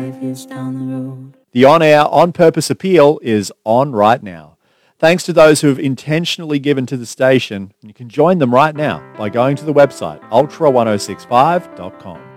years down the road. The on-air, on-purpose appeal is on right now. Thanks to those who have intentionally given to the station, and you can join them right now by going to the website ultra1065.com.